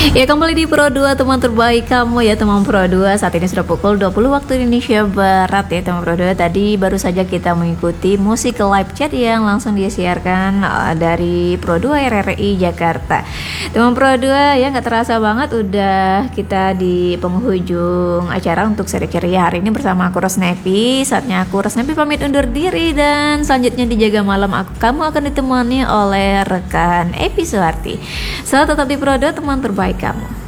Ya, kembali di Pro 2, teman terbaik kamu ya teman Pro 2. Saat ini sudah pukul 20 waktu Indonesia Barat ya teman Pro 2. Tadi baru saja kita mengikuti musik live chat yang langsung disiarkan dari Pro 2 RRI Jakarta. Teman Pro 2 ya, nggak terasa banget udah kita di penghujung acara untuk seri ceria hari ini bersama aku Rosnevi. Saatnya aku Rosnevi pamit undur diri, dan selanjutnya di Jaga Malam kamu akan ditemani oleh rekan Evi Suharti. Selamat tetap di Pro 2, teman terbaik kamu.